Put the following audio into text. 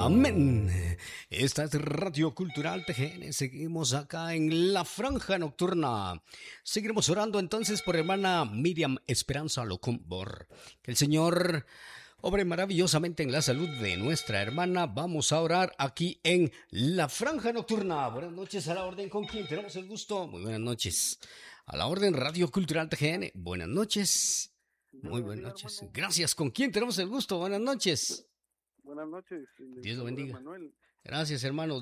Amén. Esta es Radio Cultural TGN. Seguimos acá en la franja nocturna. Seguiremos orando entonces por hermana Miriam Esperanza Locumbor. Que el Señor obre maravillosamente en la salud de nuestra hermana. Vamos a orar aquí en la franja nocturna. Buenas noches, a la orden. ¿Con quién tenemos el gusto? Muy buenas noches. A la orden, Radio Cultural TGN. Buenas noches. Muy buenas noches. Hermano. Gracias. ¿Con quién tenemos el gusto? Buenas noches. Buenas noches. Dios lo bendiga. Manuel. Gracias, hermano.